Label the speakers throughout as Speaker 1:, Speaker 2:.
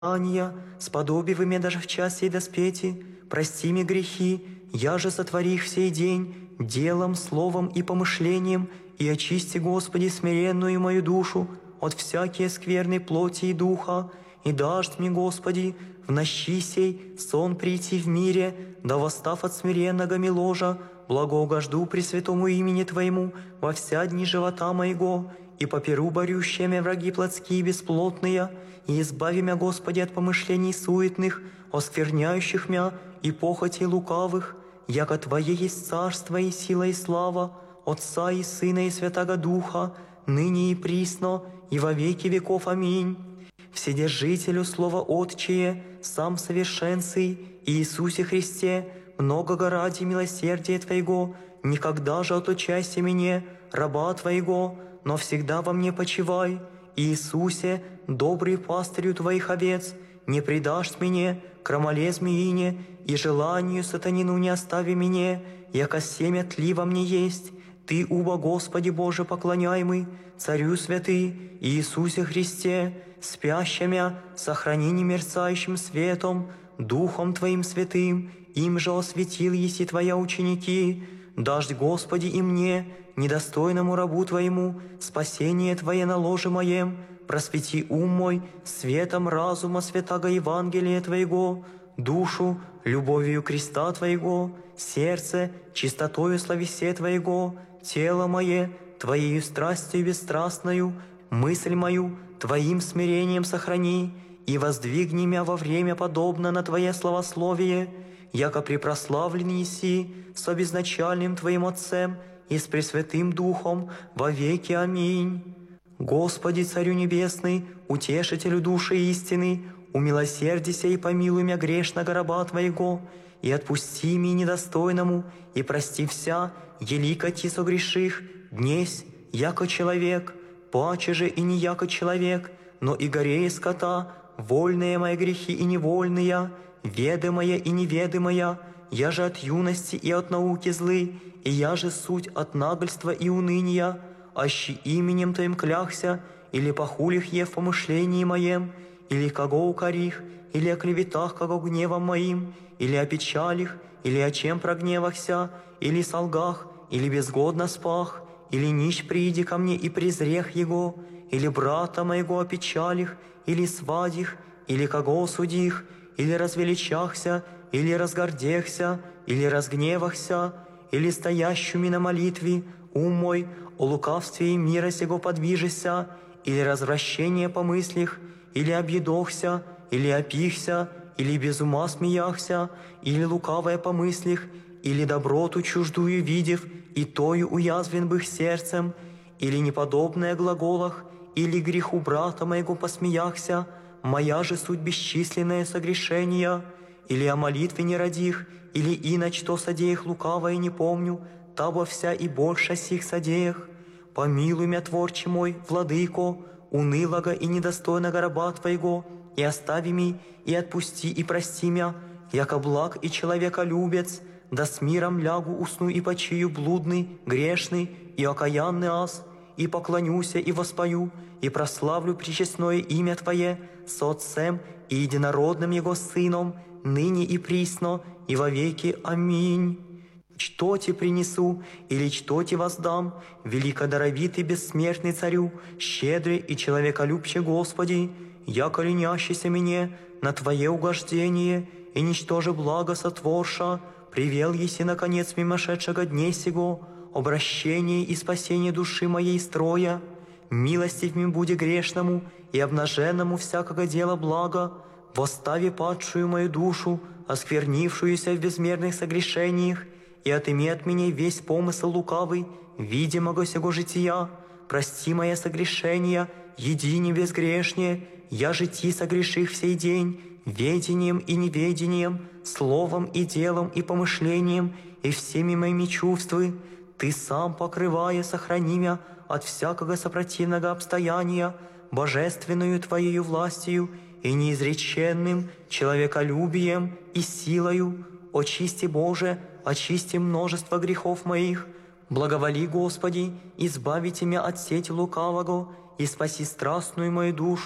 Speaker 1: сподоби вы мне даже в час сей доспети, прости мне грехи, я же сотвори их в сей день, делом, словом и помышлением, и очисти, Господи, смиренную мою душу от всякие скверной плоти и духа, и дашь мне, Господи, в нощи сей сон прийти в мире, да восстав от смиренного ложа, благоугожду пресвятому имени Твоему во вся дни живота моего, и поперу борющие мя враги плотские бесплотные, и избави мя, Господи, от помышлений суетных, оскверняющих мя и похотей лукавых, яко Твое есть царство и сила и слава, Отца и Сына и Святаго Духа, ныне и присно, и во веки веков. Аминь. Вседержителю Слова Отчие, сам совершенный, Иисусе Христе, многого ради милосердия Твоего, никогда же отучайся мне, раба Твоего, но всегда во мне почивай. Иисусе, добрый пастырю Твоих овец, не предашь мне, крамоле змеине, и желанию сатанину не остави мне, яко семя тли во мне есть. Ты, уба Господи Боже поклоняемый, Царю святый, Иисусе Христе, спящими сохрани немерцающим светом, Духом Твоим святым, им же осветил еси Твоя ученики. Дашь, Господи, и мне, недостойному рабу Твоему, спасение Твое на ложе моем, просвети ум мой светом разума святаго Евангелия Твоего, душу любовью креста Твоего, сердце чистотою словесе Твоего, тело мое Твоею страстью бесстрастною, мысль мою Твоим смирением сохрани, и воздвигни мя во время подобно на Твое славословие, яко препрославлен еси с обезначальным Твоим Отцем и с Пресвятым Духом во веки. Аминь. Господи, Царю Небесный, Утешителю души истины, умилосердися и помилуй мя грешного раба Твоего, и отпусти ми недостойному, и прости вся, елико ти согреших, днесь, яко человек, паче же и не яко человек, но и горее скота, вольные мои грехи и невольные, ведомая и неведомая, я же от юности и от науки злы, и я же суть от нагльства и уныния, аще именем Твоим кляхся, или похулих е в помышлении моем, или кого укорих, или о клеветах, кого гневом моим, или о печалях, или о чем прогневахся, или солгах, или безгодно спах, или нищ прииди ко мне и презрех его, или брата моего о печалях, или свадих, или кого судих, или развеличахся, или разгордехся, или разгневахся, или стоящими на молитве, ум мой, о лукавстве и мира сего подвижися, или развращение по мыслях, или объедохся, или опихся, или без ума смеяхся, или лукавое по мыслях, или доброту чуждую видев, и тою уязвлен бых сердцем, или неподобное глаголах, или греху брата моего посмеяхся, моя же суть бесчисленное согрешения, или о молитве не родих, или иначе то содеях лукавое не помню, табо вся и больше сих содеях. Помилуй мя, Творче мой, Владыко, унылого и недостойного раба Твоего, и остави ми, и отпусти, и прости мя, яко благ и человеколюбец, да с миром лягу, усну и почию блудный, грешный и окаянный аз, и поклонюся и воспою, и прославлю пречестное имя Твое с Отцем и единородным Его Сыном, ныне и присно, и во веки. Аминь. Что Ти принесу, или что Ти воздам, великодаровитый бессмертный Царю, щедрый и человеколюбче Господи, яко ленящийся мне на Твое угождение, и ничтоже благо сотворша, привел еси наконец мимошедшего дней сего, обращение и спасение души моей строя, милостив ми буди грешному и обнаженному всякого дела блага, восстави падшую мою душу, осквернившуюся в безмерных согрешениях, и отыми от меня весь помысл лукавый, видимого сего жития, прости мои согрешения, едине безгрешнее, я жити согреших в сей день, ведением и неведением, словом и делом и помышлением, и всеми моими чувствами. Ты сам, покрывая, сохрани мя от всякого сопротивного обстояния, божественную Твоею властью и неизреченным человеколюбием и силою. Очисти, Боже, очисти множество грехов моих. Благоволи, Господи, избавите мя от сети лукавого, и спаси страстную мою душу,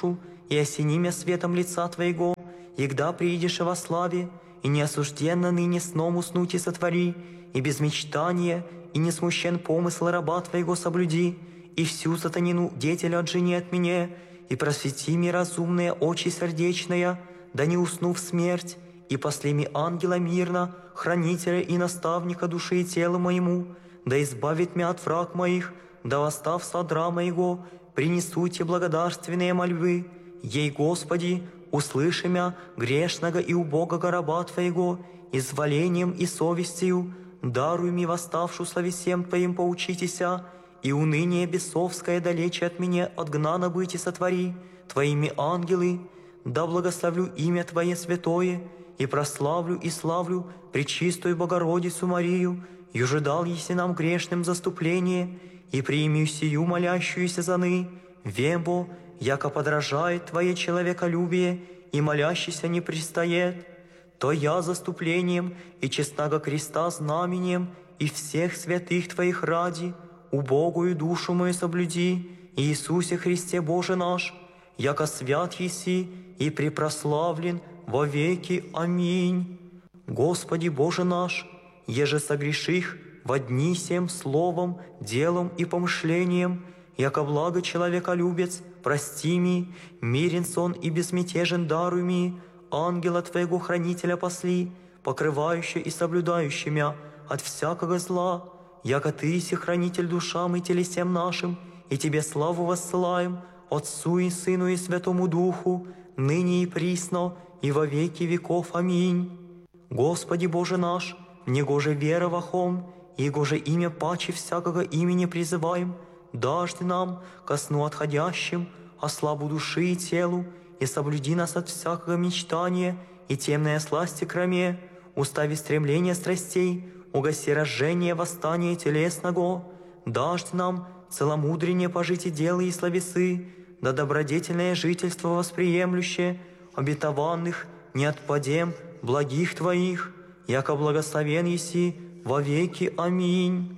Speaker 1: и осени мя светом лица Твоего, егда приидешь во славе, и неосужденно ныне сном уснуть и сотвори, и без мечтания, и не смущен помысл раба Твоего соблюди, и всю сатанину деятеля отжени от меня, и просвети ми разумные очи сердечная, да не усну в смерть, и после ми ангела мирно, хранителя и наставника души и тела моему, да избавит меня от враг моих, да восстав содра моего, принесу те благодарственные мольбы. Ей, Господи, услыши мя, грешного и убогого раба Твоего, изволением и совестью, даруй ми восставшую славесем Твоим поучитеся, и уныние бесовское далече от меня отгнано быть и сотвори, Твоими ангелы, да благословлю имя Твое святое, и прославлю и славлю Пречистую Богородицу Марию, юже дал еси нам грешным заступление, и прими сию молящуюся заны, вембо, яко подражает Твое человеколюбие, и молящийся не пристает, то я заступлением и честного креста знамением и всех святых Твоих ради, убогую душу мою соблюди, Иисусе Христе Боже наш, яко свят еси и препрославлен во веки. Аминь. Господи Боже наш, еже согреших во дни сем словом, делом и помышлением, яко благо человеколюбец, прости ми, мирен сон и безмятежен даруй ми, ангела Твоего хранителя посли, покрывающий и соблюдающий мя от всякого зла, яко Ты си хранитель душам и телесем нашим, и Тебе славу воссылаем, Отцу и Сыну и Святому Духу, ныне и присно, и во веки веков. Аминь. Господи Боже наш, негоже вера вахом, Егоже имя паче всякого имени призываем, дашь Ты нам ко сну отходящим, о славу души и телу, и соблюди нас от всякого мечтания и темной сласти кроме, устави стремления страстей, угаси разжение восстания телесного, дашь Ты нам целомудрение пожить и дела и словесы, да добродетельное жительство восприемлющее, обетованных не отпадем благих Твоих, яко благословен еси во веки. Аминь.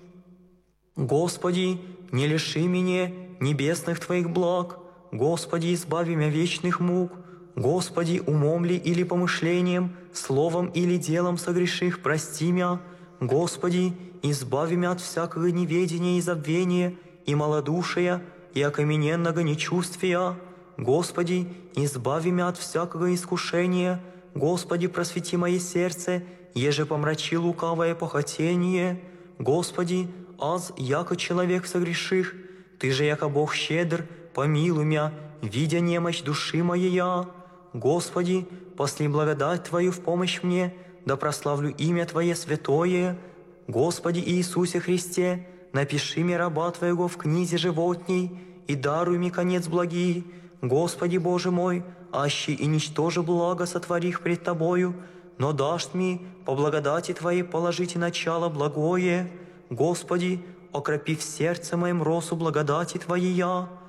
Speaker 1: Господи, не лиши меня небесных Твоих благ, Господи, избави меня вечных мук, Господи, умом ли или помышлением, словом или делом согреших, прости меня, Господи, избави меня от всякого неведения и забвения, и малодушия, и окамененного нечувствия, Господи, избави меня от всякого искушения, Господи, просвети мое сердце, еже помрачи лукавое похотение, Господи, аз яко человек согреших, Ты же яко Бог щедр, помилуй меня, видя немощь души моей. Господи, посли благодать Твою в помощь мне, да прославлю имя Твое святое. Господи Иисусе Христе, напиши мне раба Твоего в книзе животней, и даруй мне конец благий. Господи Боже мой, аще и ничтоже благо сотворих пред Тобою, но дашь мне по благодати Твоей положите начало благое. Господи, окропи в сердце моем росу благодати Твоей.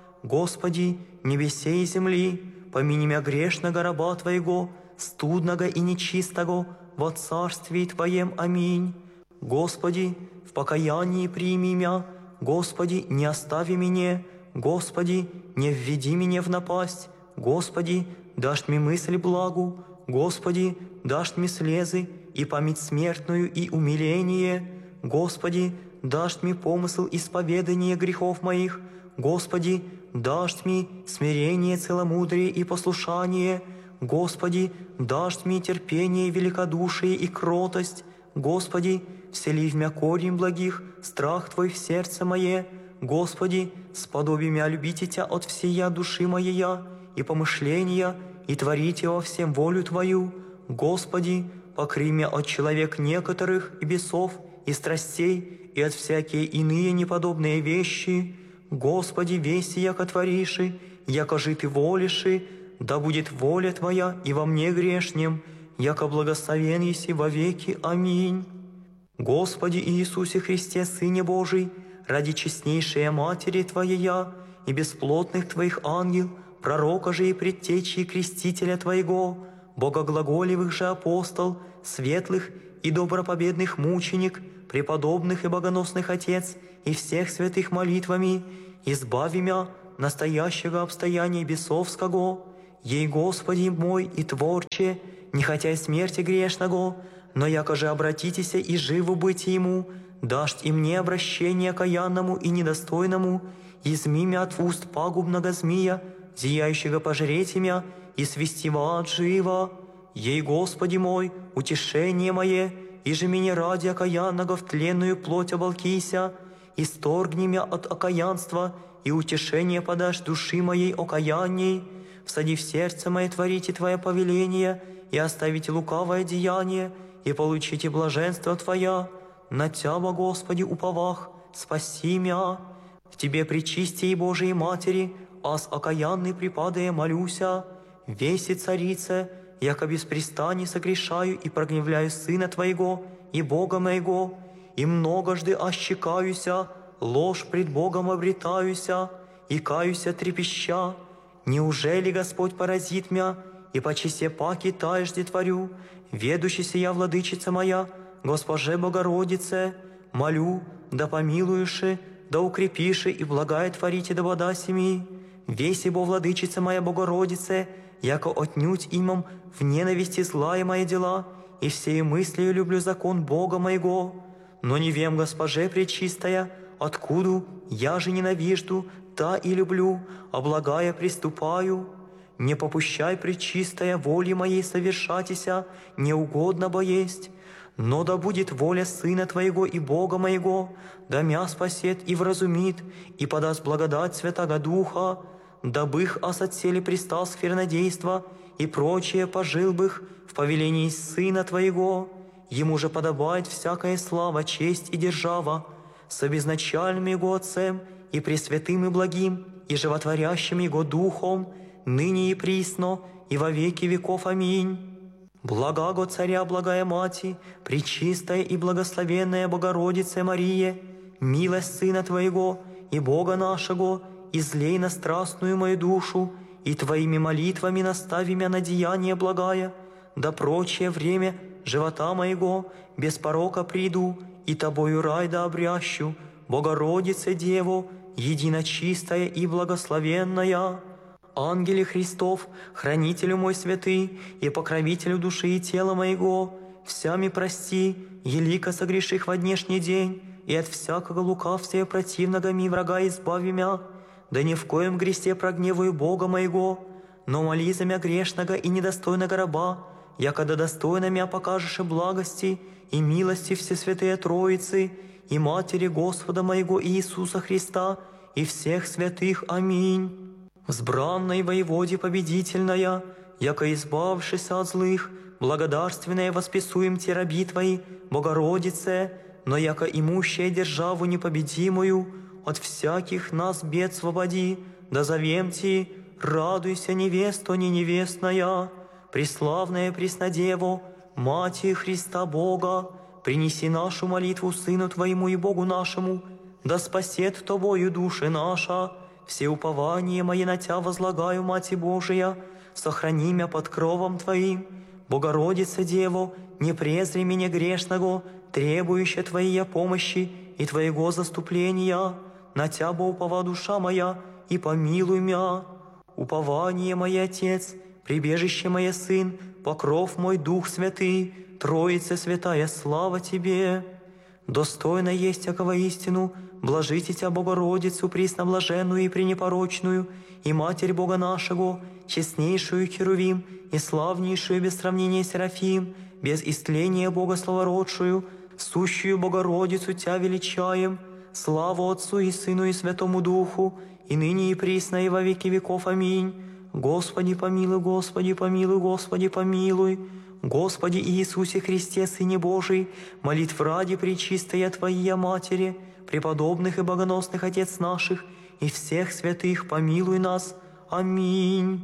Speaker 1: Господи, небесе и земли, помяни меня грешного раба Твоего, студного и нечистого, во царстве Твоем. Аминь. Господи, в покаянии прими меня, Господи, не остави меня, Господи, не введи меня в напасть, Господи, дашь мне мысль благу, Господи, дашь мне слезы и память смертную и умиление, Господи, дашь мне помысл исповедания грехов моих, Господи, дашь мне смирение, целомудрие и послушание, Господи, дашь мне терпение, великодушие и кротость, Господи, всели в мя корень благих, страх Твой в сердце мое, Господи, сподоби мя любите Тя от всея души моея и помышления, и творите во всем волю Твою, Господи, покрый мя от человек некоторых и бесов, и страстей, и от всякие иные неподобные вещи, Господи, веси, яко твориши, яко жи Ты волиши, да будет воля Твоя и во мне грешнем, яко благословен еси во веки. Аминь. Господи Иисусе Христе, Сыне Божий, ради честнейшей Матери Твоея и бесплотных Твоих ангел, пророка же и предтечи и крестителя Твоего, богоглаголевых же апостол, светлых и добропобедных мученик, преподобных и богоносных Отец и всех святых молитвами, избави мя настоящего обстояния бесовского, ей, Господи мой и Творче, не хотя смерти грешного, но яко же обратитеся и живу быть ему, дашь и мне обращение окаянному и недостойному, изми мя от уст пагубного змея, зияющего пожреть имя, и свести в ад живо. Ей, Господи мой, утешение мое, и же меня ради окаянного в тленную плоть оболкися, исторгни мя от окаянства, и утешение подашь души моей окаянней, всади в сердце мое творите Твое повеление, и оставите лукавое деяние, и получите блаженство Твоя. На Тяба, Господи, уповах, спаси мя. В Тебе, пречистей Божией Матери, аз окаянный припадая молюся, веси царице, яко без пристаний согрешаю и прогневляю Сына Твоего и Бога моего, и многожды ощекаюся, ложь пред Богом обретаюся, и каюся трепеща. Неужели Господь поразит мя, и по чесе паки таежде творю, ведущийся я, владычица моя, Госпоже Богородице, молю, да помилуеши, да укрепиши и благая творите да вода семи. Веси бо, владычица моя Богородице, яко отнюдь имам в ненависти злая мои дела, и всею мыслью люблю закон Бога моего. Но не вем, Госпоже пречистая, откуда я же ненавижду, та и люблю, а благая приступаю. Не попущай, пречистая, воли моей совершатися, неугодно бо есть. Но да будет воля Сына Твоего и Бога моего, да мя спасет и вразумит, и подаст благодать Святаго Духа, дабы их осотсели пристал сквернодейства и прочее пожил бы их в повелении Сына Твоего. Ему же подобает всякая слава, честь и держава, с обезначальным Его Отцем и пресвятым и благим, и животворящим Его Духом, ныне и присно, и во веки веков. Аминь. Благаго Царя, благая Мати, пречистая и благословенная Богородица Мария, милость Сына Твоего и Бога нашего, излей на страстную мою душу, и Твоими молитвами настави мя на деяние благая, да прочее время живота моего без порока приду, и Тобою рай да обрящу, Богородице Дево, единочистая и благословенная. Ангеле Христов, хранителю мой святый и покровителю души и тела моего, всями прости, елико согреших во днешний день, и от всякого лукавствия противного ми врага избави мя, да ни в коем грехе прогневаю Бога моего, но моли за мя грешного и недостойного раба, якода достойно мя покажешь и благости и милости Всесвятые Троицы и Матери Господа моего Иисуса Христа и всех святых. Аминь. Взбранной воеводе победительная, яко избавшися от злых, благодарственная восписуем те раби Твои, Богородице, но яко имущая державу непобедимую, от всяких нас бед свободи, да зовем Ти, радуйся, невесто не невестная, преславная Преснодево, Мати Христа Бога, принеси нашу молитву Сыну Твоему и Богу нашему, да спасет Тобою души наша. Все упование мои на Тя возлагаю, Мати Божия, сохрани мя под кровом Твоим. Богородица Дево, не презри меня грешного, требующая Твоей помощи и Твоего заступления. На Тя бо упова душа моя, и помилуй мя. Упование мой Отец, прибежище мое Сын, покров мой Дух Святый, Троица Святая, слава Тебе. Достойно есть всякого истину, блажите Тя, Богородицу, пресноблаженную и пренепорочную, и Матерь Бога нашего, честнейшую Херувим, и славнейшую без сравнения Серафим, без истления Бога словородшую, сущую Богородицу Тя величаем, славу Отцу и Сыну и Святому Духу, и ныне и присно и во веки веков. Аминь. Господи помилуй, Господи помилуй, Господи помилуй. Господи Иисусе Христе, Сыне Божий, молитв ради пречистая Твоя Матери, преподобных и богоносных Отец наших, и всех святых помилуй нас. Аминь.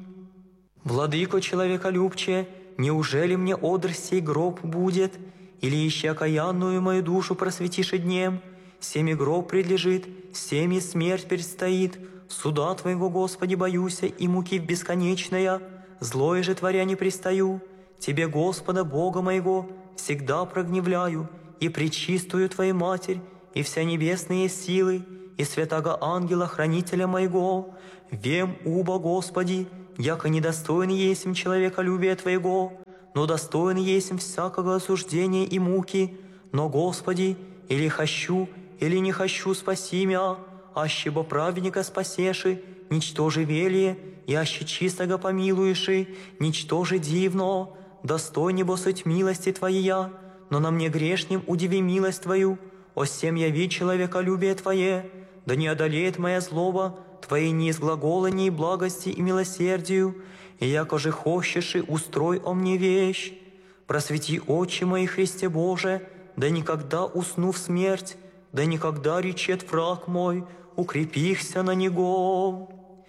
Speaker 1: Владыко человеколюбче, неужели мне одр сей гроб будет, или еще окаянную мою душу просветишь и днем? Семи гроб предлежит, семи смерть предстоит, суда Твоего, Господи, боюся, и муки бесконечная, злое же творя не пристаю. Тебе, Господа, Бога моего, всегда прогневляю, и пречистую Твою Матерь, и вся небесные силы, и святаго ангела, хранителя моего. Вем, уба, Господи, яко недостоин есмь человеколюбия Твоего, но достоин есмь всякого осуждения и муки. Но, Господи, или хочу, или не хочу, спаси мя, аще бо праведника спасеши, ничтоже велие, и аще чистого помилуеши, ничтоже дивно, достойне бо суть милости Твоя, но на мне грешним удиви милость Твою, о сем яви человеколюбие Твое, да не одолеет моя злоба Твоей неизглаголанней благости и милосердию, и яко же хочешь, устрой о мне вещь. Просвети очи мои, Христе Боже, да никогда усну в смерть, да никогда речет враг мой, укрепихся на него.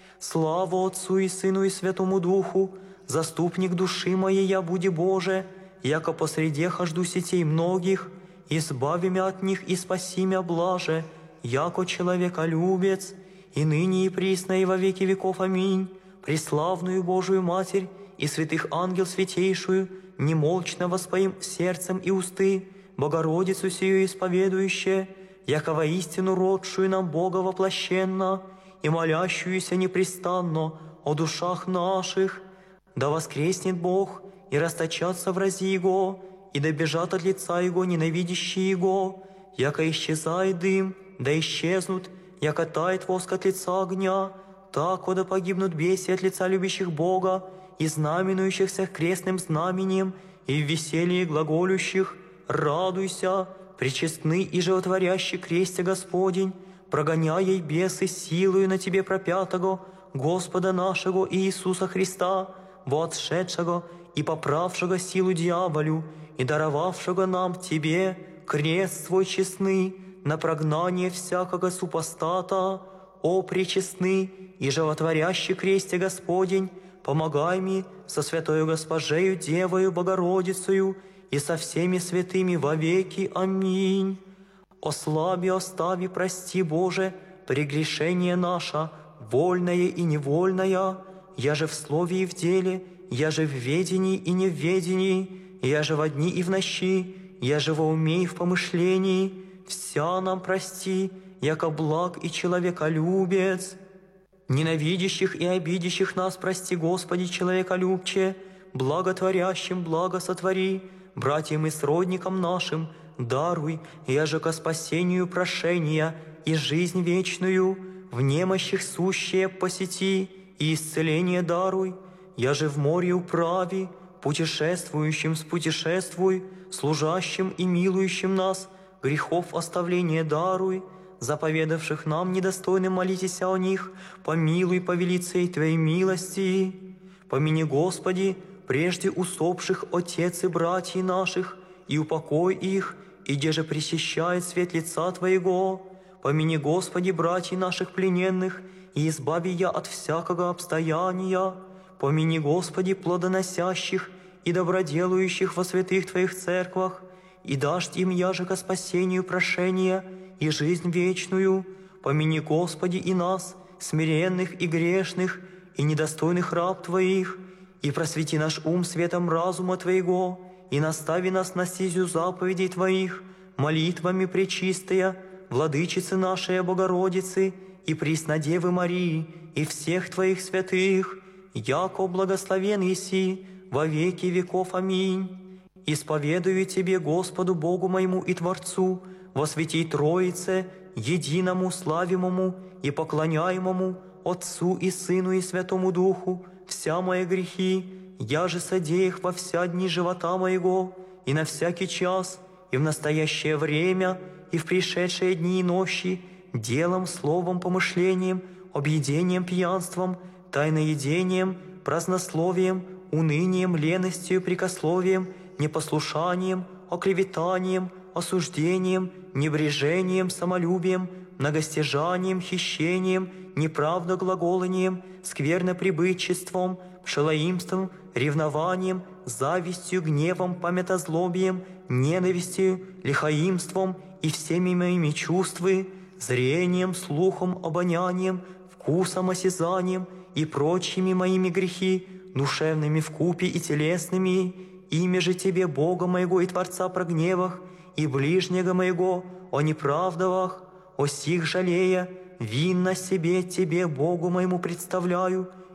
Speaker 1: Слава Отцу и Сыну и Святому Духу, заступник души моей я буди Боже, яко посреди хожду сетей многих, избави мя от них и спаси мя блаже, яко человеколюбец, и ныне и присно и во веки веков. Аминь. Преславную Божию Матерь и святых ангел святейшую, немолчно воспоим сердцем и усты, Богородицу сию исповедующее, яко воистину родшую нам Бога воплощенно и молящуюся непрестанно о душах наших. Да воскреснет Бог и расточатся врази Его, и да бежат от лица Его ненавидящие Его, яко исчезает дым, да исчезнут, яко тает воск от лица огня, так да погибнут беси от лица любящих Бога и знаменующихся крестным знамением, и в веселье глаголющих: радуйся, пречестный и животворящий кресте Господень, прогоняя и бесы силою на Тебе пропятого Господа нашего Иисуса Христа, воотшедшего и поправшего силу дьяволю, и даровавшего нам Тебе крест свой честный на прогнание всякого супостата. О пречестный и животворящий кресте Господень, помогай мне со святою Госпожею Девою Богородицею и со всеми святыми вовеки. Аминь. Ослаби, остави, прости, Боже, прегрешение наше, вольное и невольное, я же в слове и в деле, я же в ведении и не в ведении, я же во дни и в ночи, я же во уме и в помышлении, вся нам прости, яко благ и человеколюбец. Ненавидящих и обидящих нас прости, Господи, человеколюбче, благотворящим благо сотвори, братьям и сродникам нашим даруй, я же ко спасению прошения и жизнь вечную, в немощих сущее посети и исцеление даруй, я же в море управи, путешествующим спутешествуй, служащим и милующим нас грехов оставление даруй, заповедавших нам недостойным молитесь о них, помилуй по велицей Твоей милости. Помяни, Господи, прежде усопших отец и братьев наших, и упокой их, и где же пресещает свет лица Твоего. Помяни, Господи, братьев наших плененных, и избави я от всякого обстояния. Помяни, Господи, плодоносящих и доброделающих во святых Твоих церквах, и дашь им яже ко спасению прошения и жизнь вечную. Помяни, Господи, и нас, смиренных и грешных, и недостойных раб Твоих, и просвети наш ум светом разума Твоего, и настави нас на стезю заповедей Твоих, молитвами пречистая, Владычицы нашей Богородицы, и Преснодевы Марии, и всех Твоих святых, яко благословен еси во веки веков. Аминь. Исповедую Тебе, Господу Богу моему и Творцу, во святей Троице, единому славимому и поклоняемому Отцу и Сыну и Святому Духу, вся мои грехи, я же содею их во вся дни живота моего, и на всякий час, и в настоящее время, и в пришедшие дни и ночи, делом, словом, помышлением, объедением, пьянством, тайноедением, празднословием, унынием, леностью, прикословием, непослушанием, оклеветанием, осуждением, небрежением, самолюбием, многостяжанием, хищением, неправдоглаголанием, скверноприбытчеством, пшелоимством, ревнованием, завистью, гневом, памятозлобием, ненавистью, лихоимством и всеми моими чувствами, зрением, слухом, обонянием, вкусом, осязанием и прочими моими грехи, душевными вкупе и телесными, ими же Тебе, Бога моего и Творца, прогневах, и ближнего моего о неправдовах, о сих жалея, винно себе Тебе, Богу моему, представляю,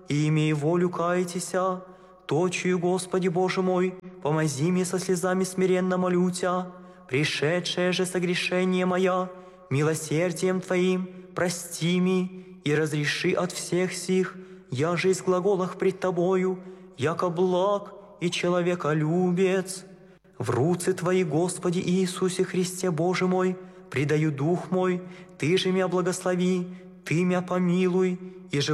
Speaker 1: и имей волю каетеся. Точию, Господи Боже мой, помози мне со слезами смиренно молю Тя, пришедшее же согрешение моя, милосердием Твоим прости ми и разреши от всех сих, я же из глаголах пред Тобою, яко благ и человеколюбец. В руцы Твои, Господи Иисусе Христе Боже мой, предаю дух мой, Ты же меня благослови, Ты меня помилуй, и же